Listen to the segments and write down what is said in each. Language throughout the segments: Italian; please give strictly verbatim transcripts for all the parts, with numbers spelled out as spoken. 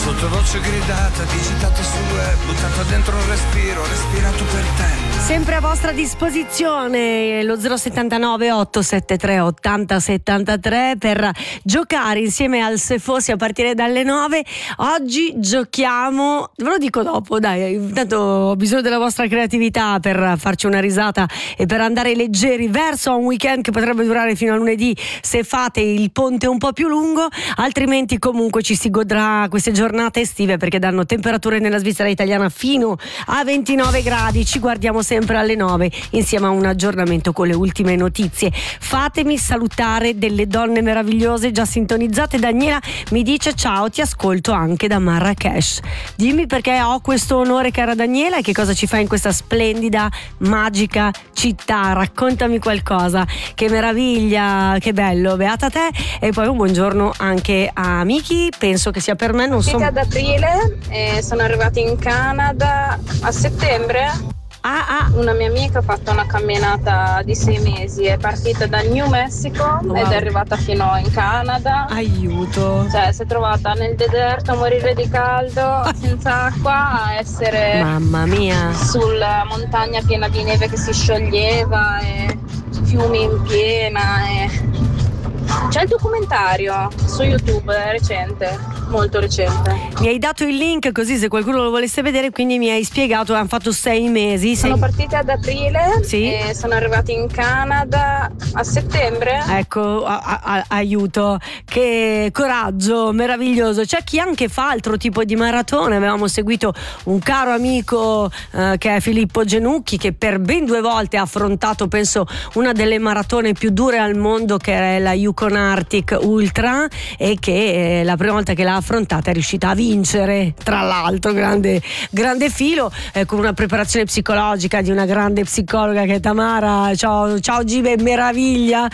Sottovoce gridata, digitata sul web, buttata dentro un respiro, respirato per te. Sempre a vostra disposizione lo zero settantanove ottocentosettantatré ottanta settantatré per giocare insieme al Se Fossi a partire dalle nove. Oggi giochiamo, ve lo dico dopo, dai, intanto ho bisogno della vostra creatività per farci una risata e per andare leggeri verso un weekend che potrebbe durare fino a lunedì se fate il ponte un po' più lungo, altrimenti comunque ci si godrà queste giornate estive perché danno temperature nella Svizzera italiana fino a ventinove gradi. Ci guardiamo sempre alle nove insieme a un aggiornamento con le ultime notizie. Fatemi salutare delle donne meravigliose già sintonizzate. Daniela mi dice ciao, ti ascolto anche da Marrakesh. Dimmi perché ho questo onore, cara Daniela, e che cosa ci fai in questa splendida, magica città. Raccontami qualcosa. Che meraviglia, che bello, beata te. E poi un buongiorno anche a Miki, penso che sia per me, non so. Ad aprile e sono arrivata in Canada a settembre. Ah, ah. Una mia amica ha fatto una camminata di sei mesi, è partita dal New Mexico wow. ed è arrivata fino in Canada. Aiuto! Cioè si è trovata nel deserto a morire di caldo, senza acqua, a essere mamma mia sulla montagna piena di neve che si scioglieva e fiumi in piena e... C'è il documentario su YouTube, è recente, molto recente. Mi hai dato il link così se qualcuno lo volesse vedere, quindi mi hai spiegato, hanno fatto sei mesi. Sono sei... partite ad aprile sì? E sono arrivati in Canada a settembre. Ecco, a- a- aiuto, che coraggio, meraviglioso. C'è chi anche fa altro tipo di maratone. Avevamo seguito un caro amico eh, che è Filippo Genucchi, che per ben due volte ha affrontato, penso, una delle maratone più dure al mondo, che è la Yukon Arctic Ultra, e che eh, la prima volta che l'ha affrontata è riuscita a vincere, tra l'altro grande, grande filo, eh, con una preparazione psicologica di una grande psicologa che è Tamara. Ciao, ciao Gibe, meraviglia.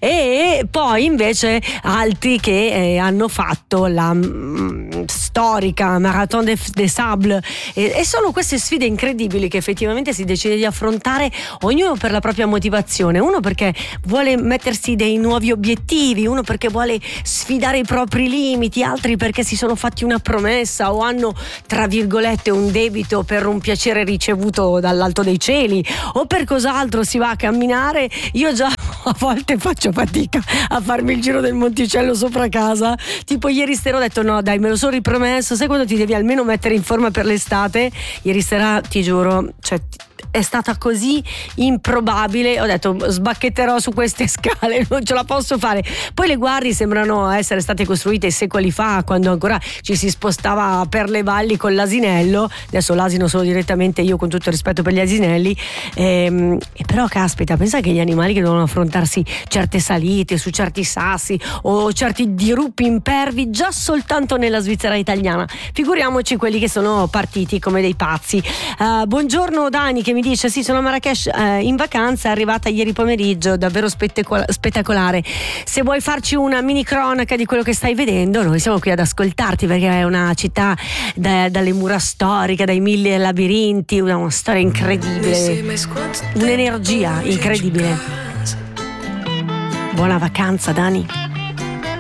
E poi invece altri che eh, hanno fatto la mm, storica Marathon des de Sables, e, e sono queste sfide incredibili che effettivamente si decide di affrontare, ognuno per la propria motivazione, uno perché vuole mettersi dei nuovi obiettivi, uno perché vuole sfidare i propri limiti, altri perché si sono fatti una promessa o hanno, tra virgolette, un debito per un piacere ricevuto dall'alto dei cieli, o per cos'altro si va a camminare. Io già a volte faccio fatica a farmi il giro del Monticello sopra casa, tipo ieri sera ho detto no dai, me lo sono ripromesso, sai quando ti devi almeno mettere in forma per l'estate? Ieri sera ti giuro, cioè è stata così improbabile, ho detto sbacchetterò su queste scale, non ce la posso fare. Poi le guardi sembrano essere state costruite secoli fa, quando ancora ci si spostava per le valli con l'asinello. Adesso l'asino solo direttamente io, con tutto il rispetto per gli asinelli, ehm, e però caspita, pensa che gli animali che devono affrontarsi certe salite su certi sassi o certi diruppi impervi già soltanto nella Svizzera italiana, figuriamoci quelli che sono partiti come dei pazzi. Uh, buongiorno Dani, che mi dice sì, sono a Marrakesh eh, in vacanza, è arrivata ieri pomeriggio, davvero spettacola- spettacolare. Se vuoi farci una mini cronaca di quello che stai vedendo, noi siamo qui ad ascoltarti, perché è una città da, dalle mura storiche, dai mille labirinti, una, una storia incredibile, un'energia incredibile. Buona vacanza Dani.